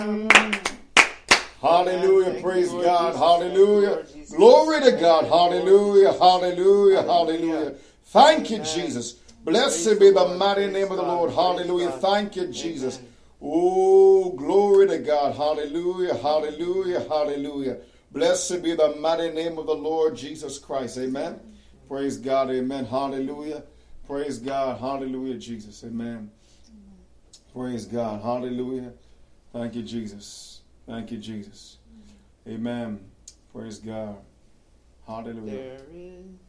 Hallelujah. Praise God. Hallelujah. Glory to God. Hallelujah. Hallelujah. Hallelujah. Thank you, Jesus. Blessed be the mighty name of the Lord. Hallelujah. Thank you, Jesus. Oh, glory to God. Hallelujah. Hallelujah. Hallelujah. Blessed be the mighty name of the Lord Jesus Christ. Amen. Praise God. Amen. Hallelujah. Praise God. Hallelujah, Jesus. Amen. Praise God. Hallelujah. Thank you, Jesus. Thank you, Jesus. Amen. Praise God. Hallelujah.